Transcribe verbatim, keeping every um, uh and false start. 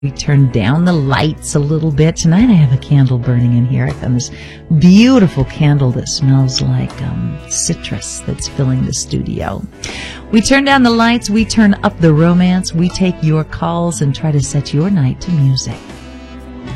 We turn down the lights a little bit. Tonight I have a candle burning in here. I found this beautiful candle that smells like um, citrus that's filling the studio. We turn down the lights. We turn up the romance. We take your calls and try to set your night to music.